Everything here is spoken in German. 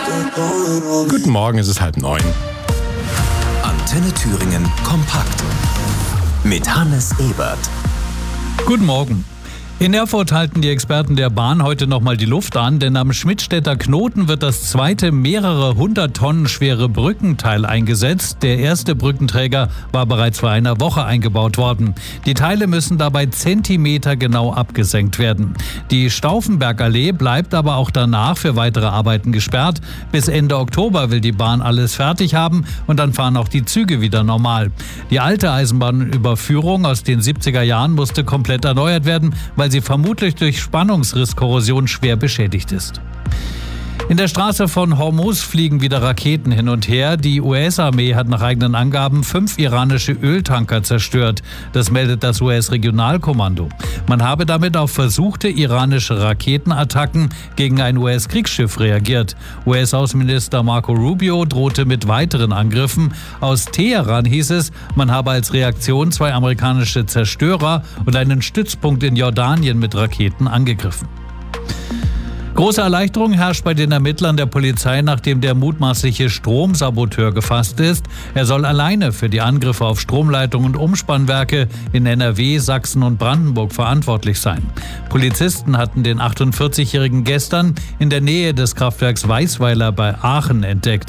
Guten Morgen, es ist 8:30. Antenne Thüringen kompakt mit Hannes Ebert. Guten Morgen. In Erfurt halten die Experten der Bahn heute nochmal die Luft an, denn am Schmidtstädter Knoten wird das zweite mehrere 100 Tonnen schwere Brückenteil eingesetzt. Der erste Brückenträger war bereits vor einer Woche eingebaut worden. Die Teile müssen dabei zentimetergenau abgesenkt werden. Die Stauffenbergallee bleibt aber auch danach für weitere Arbeiten gesperrt. Bis Ende Oktober will die Bahn alles fertig haben und dann fahren auch die Züge wieder normal. Die alte Eisenbahnüberführung aus den 70er Jahren musste komplett erneuert werden, weil sie vermutlich durch Spannungsrisskorrosion schwer beschädigt ist. In der Straße von Hormuz fliegen wieder Raketen hin und her. Die US-Armee hat nach eigenen Angaben 5 iranische Öltanker zerstört. Das meldet das US-Regionalkommando. Man habe damit auf versuchte iranische Raketenattacken gegen ein US-Kriegsschiff reagiert. US-Außenminister Marco Rubio drohte mit weiteren Angriffen. Aus Teheran hieß es, man habe als Reaktion 2 amerikanische Zerstörer und einen Stützpunkt in Jordanien mit Raketen angegriffen. Große Erleichterung herrscht bei den Ermittlern der Polizei, nachdem der mutmaßliche Stromsaboteur gefasst ist. Er soll alleine für die Angriffe auf Stromleitungen und Umspannwerke in NRW, Sachsen und Brandenburg verantwortlich sein. Polizisten hatten den 48-Jährigen gestern in der Nähe des Kraftwerks Weißweiler bei Aachen entdeckt.